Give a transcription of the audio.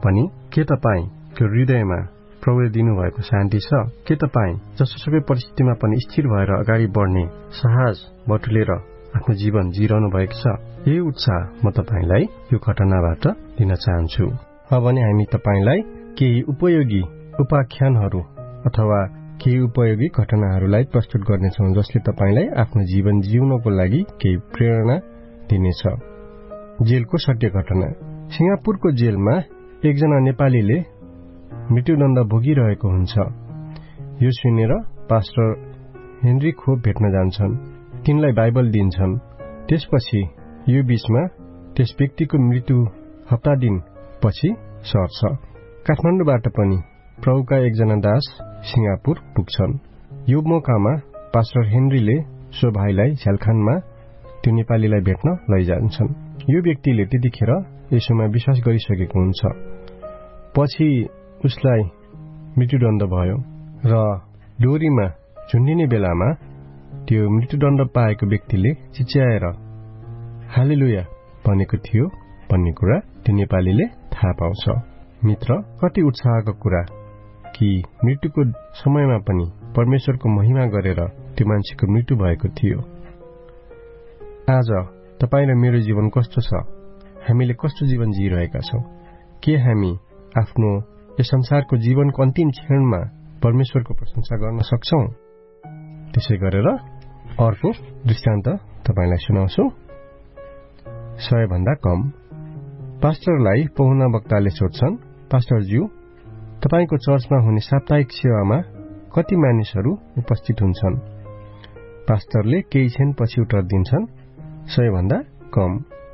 पनि के तपाईको हृदयमा प्रभुले दिनुभएको शान्ति छ? के तपाईँ जसोसुकै परिस्थितिमा पनि स्थिर भएर अगाडि बढ्ने साहस बटुलेर आफ्नो जीवन जिरहनु भएको छ? यही उत्साह म तपाईलाई यो घटनाबाट दिन चाहन्छु। अब भने हामी तपाईलाई केही उपयोगी उपाख्यानहरू अथवा केही उपयोगी घटनाहरूलाई प्रस्तुत गर्नेछौँ जसले तपाईलाई आफ्नो जीवन जिउनको लागि केही प्रेरणा दिनेछ। जेलको सत्य घटना। सिंगापुरको जेलमा एकजना नेपालीले मृत्युदण्ड भोगिरहेको हुन्छ। यो सुनेर पास्टर हेनरी खोप भेट्न जान्छन्, तिनलाई बाइबल दिन्छन्। त्यसपछि यो बीचमा त्यस व्यक्तिको मृत्यु हप्ता दिन पछि सर्छ। काठमाडौँबाट पनि प्रभुका एकजना दास सिंगापुर पुग्छन्। यो मौकामा पास्टर हेनरीले सो भाइलाई झ्यालखानमा त्यो नेपालीलाई भेट्न लैजान्छन्। यो व्यक्तिले त्यतिखेर यसोमा विश्वास गरिसकेको हुन्छ। पछि उसलाई मृत्युदण्ड भयो र डोरीमा झुन्डिने बेलामा त्यो मृत्युदण्ड पाएको व्यक्तिले चिच्याएर हालेलुया भनेको थियो भन्ने कुरा त्यो नेपालीले थाहा पाउँछ। मित्र, कति उत्साहको कुरा कि मृत्युको समयमा पनि परमेश्वरको महिमा गरेर त्यो मान्छेको मृत्यु भएको थियो। आज तपाईँ र मेरो जीवन कस्तो छ? हामीले कस्तो जीवन जिइरहेका छौँ? के हामी आफ्नो यस संसारको जीवनको अन्तिम क्षणमा परमेश्वरको प्रशंसा गर्न सक्छौं? त्यसै गरेर अर्को दृष्टान्त तपाईलाई सुनाउँछु। 100 भन्दा कम। पास्टरलाई पहुना वक्ताले सोध्छन्, पास्टरज्यू, तपाईको चर्चमा हुने साप्ताहिक सेवामा कति मानिसहरू उपस्थित हुन्छन्? पास्टरले केही क्षण पछि उत्तर दिन्छन्, 100 भन्दा कम।